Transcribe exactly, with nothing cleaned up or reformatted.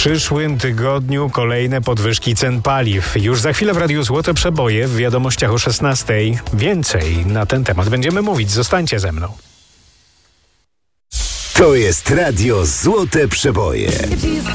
przyszłym tygodniu kolejne podwyżki cen paliw. Już za chwilę w Radiu Złote Przeboje, w wiadomościach o szesnastej. Więcej na ten temat będziemy mówić. Zostańcie ze mną. To jest Radio Złote Przeboje.